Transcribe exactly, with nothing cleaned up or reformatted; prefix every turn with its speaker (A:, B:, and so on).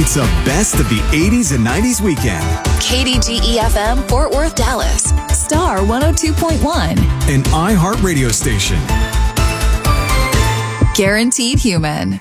A: It's a best of the eighties and nineties weekend.
B: K D G E F M, Fort Worth, Dallas. Star one oh two point one.
A: An iHeart radio station.
B: Guaranteed Human.